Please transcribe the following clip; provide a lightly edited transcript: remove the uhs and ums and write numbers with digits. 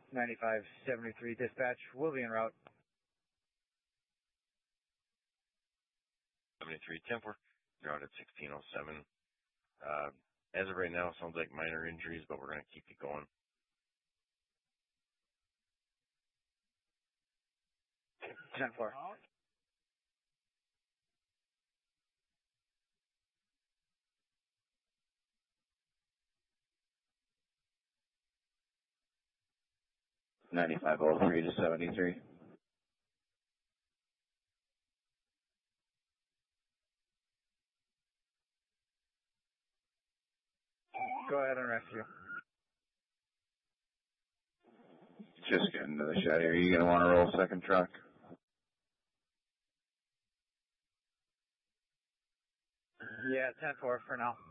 9573 dispatch, will be en route. 73, 10-4, you're out at 1607. As of right now, it sounds like minor injuries, but we're going to keep you going. 10-4. $95.03 to 73. Go ahead and rescue. Just getting to the shed here. Are you going to want to roll second truck? Yeah, 10-4 for now.